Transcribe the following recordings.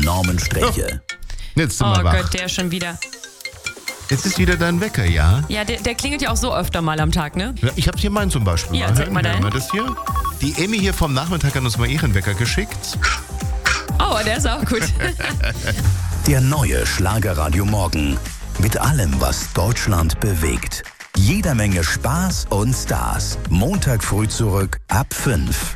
Norman Streche. Jetzt sind wir Oh wach. Gott, der schon wieder. Jetzt ist wieder dein Wecker, ja? Ja, der klingelt ja auch so öfter mal am Tag, ne? Ja, ich habe hier meinen zum Beispiel. Ja, zeig mal Hören wir deinen. das hier? Die Emmy hier vom Nachmittag hat uns mal ihren Wecker geschickt. Oh, der ist auch gut. Der neue Schlagerradio Morgen. Mit allem, was Deutschland bewegt. Jeder Menge Spaß und Stars. Montag früh zurück ab 5.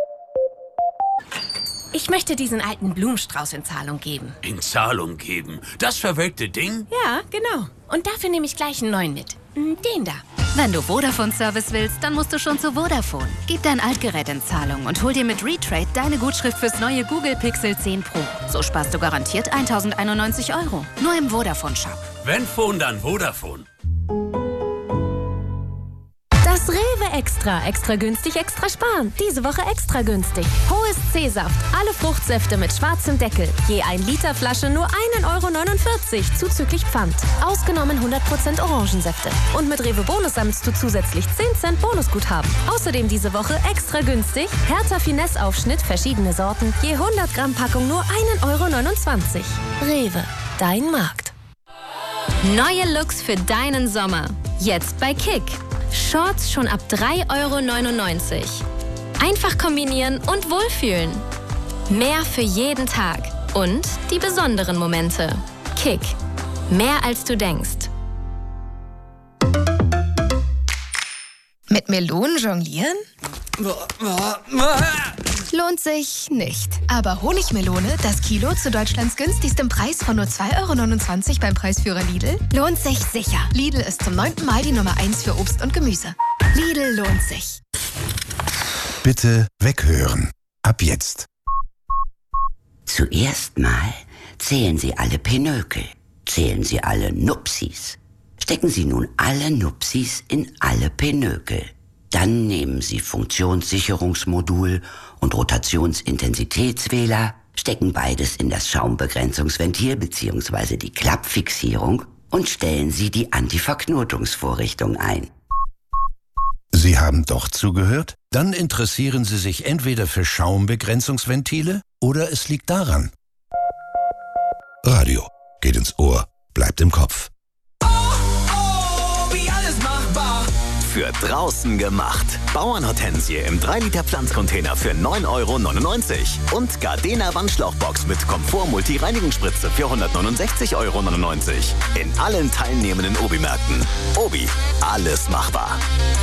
Ich möchte diesen alten Blumenstrauß in Zahlung geben. In Zahlung geben? Das verwelkte Ding? Ja, genau. Und dafür nehme ich gleich einen neuen mit. Den da. Wenn du Vodafone-Service willst, dann musst du schon zu Vodafone. Gib dein Altgerät in Zahlung und hol dir mit Retrade deine Gutschrift fürs neue Google Pixel 10 Pro. So sparst du garantiert 1.091 €. Nur im Vodafone-Shop. Wenn Phone, dann Vodafone. Das Rewe Extra. Extra günstig, extra sparen. Diese Woche extra günstig. Hohes C-Saft. Alle Fruchtsäfte mit schwarzem Deckel. Je 1 Liter Flasche nur 1,49 € zuzüglich Pfand. Ausgenommen 100% Orangensäfte. Und mit Rewe Bonus sammelst du zusätzlich 10 Cent Bonusguthaben. Außerdem diese Woche extra günstig. Hertha Finesse Aufschnitt, verschiedene Sorten. Je 100 Gramm Packung nur 1,29 €. Rewe. Dein Markt. Neue Looks für deinen Sommer. Jetzt bei Kick. Shorts schon ab 3,99 €. Einfach kombinieren und wohlfühlen. Mehr für jeden Tag. Und die besonderen Momente. Kick. Mehr als du denkst. Mit Melonen jonglieren? Lohnt sich nicht. Aber Honigmelone, das Kilo zu Deutschlands günstigstem Preis von nur 2,29 € beim Preisführer Lidl, lohnt sich sicher. Lidl ist zum 9. Mal die Nummer 1 für Obst und Gemüse. Lidl lohnt sich. Bitte weghören. Ab jetzt. Zuerst mal zählen Sie alle Pinökel. Zählen Sie alle Nupsis. Stecken Sie nun alle Nupsis in alle Pinökel. Dann nehmen Sie Funktionssicherungsmodul und Rotationsintensitätswähler, stecken beides in das Schaumbegrenzungsventil bzw. die Klappfixierung und stellen Sie die Antiverknotungsvorrichtung ein. Sie haben doch zugehört? Dann interessieren Sie sich entweder für Schaumbegrenzungsventile oder es liegt daran. Radio geht ins Ohr, bleibt im Kopf. Für draußen gemacht. Bauernhortensie im 3-Liter Pflanzcontainer für 9,99 € und Gardena Wandschlauchbox mit Komfort-Multi-Reinigungsspritze für 169,99 € in allen teilnehmenden Obi-Märkten. Obi, alles machbar.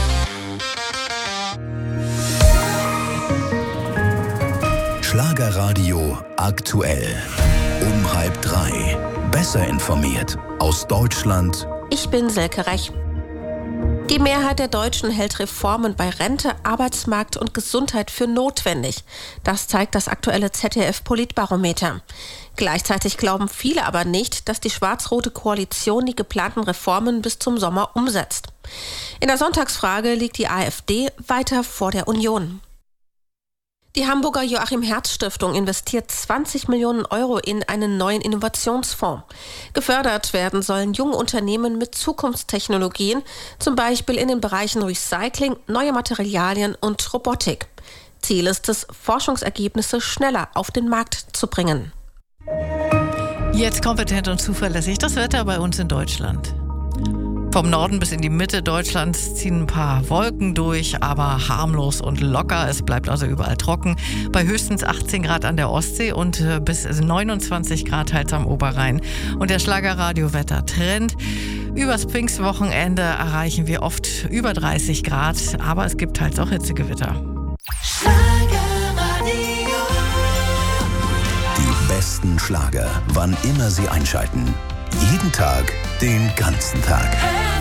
Schlagerradio aktuell. Um 2:30. Besser informiert. Aus Deutschland. Ich bin Silke Rech. Die Mehrheit der Deutschen hält Reformen bei Rente, Arbeitsmarkt und Gesundheit für notwendig. Das zeigt das aktuelle ZDF-Politbarometer. Gleichzeitig glauben viele aber nicht, dass die schwarz-rote Koalition die geplanten Reformen bis zum Sommer umsetzt. In der Sonntagsfrage liegt die AfD weiter vor der Union. Die Hamburger Joachim-Herz-Stiftung investiert 20 Millionen € in einen neuen Innovationsfonds. Gefördert werden sollen junge Unternehmen mit Zukunftstechnologien, zum Beispiel in den Bereichen Recycling, neue Materialien und Robotik. Ziel ist es, Forschungsergebnisse schneller auf den Markt zu bringen. Jetzt kompetent und zuverlässig das Wetter bei uns in Deutschland. Vom Norden bis in die Mitte Deutschlands ziehen ein paar Wolken durch, aber harmlos und locker. Es bleibt also überall trocken. Bei höchstens 18 Grad an der Ostsee und bis 29 Grad teils am Oberrhein. Und der Schlagerradio-Wetter-Trend. Übers Pfingstwochenende erreichen wir oft über 30 Grad, aber es gibt teils auch Hitzegewitter. Die besten Schlager, wann immer Sie einschalten. Jeden Tag, den ganzen Tag.